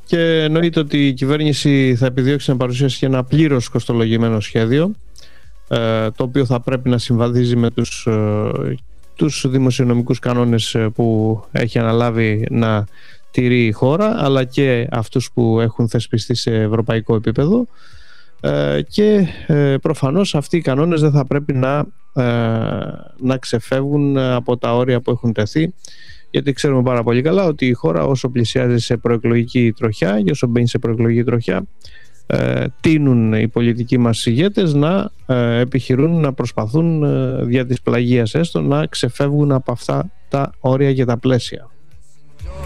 και εννοείται ότι η κυβέρνηση θα επιδιώξει να παρουσιάσει και ένα πλήρως κοστολογημένο σχέδιο, το οποίο θα πρέπει να συμβαδίζει με τους δημοσιονομικούς κανόνες που έχει αναλάβει να τηρεί η χώρα, αλλά και αυτούς που έχουν θεσπιστεί σε ευρωπαϊκό επίπεδο, και προφανώς αυτοί οι κανόνες δεν θα πρέπει να ξεφεύγουν από τα όρια που έχουν τεθεί, γιατί ξέρουμε πάρα πολύ καλά ότι η χώρα όσο πλησιάζει σε προεκλογική τροχιά και όσο μπαίνει σε προεκλογική τροχιά, τείνουν οι πολιτικοί μας ηγέτες να επιχειρούν, να προσπαθούν δια της πλαγίας έστω να ξεφεύγουν από αυτά τα όρια και τα πλαίσια.